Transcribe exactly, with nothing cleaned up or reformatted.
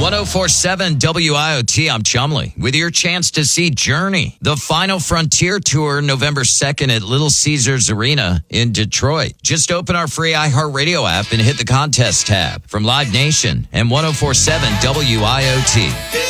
oh four point seven W I O T, I'm Chumley, with your chance to see Journey, the Final Frontier Tour, November second at Little Caesars Arena in Detroit. Just open our free iHeartRadio app and hit the contest tab from Live Nation and one oh four point seven W I O T.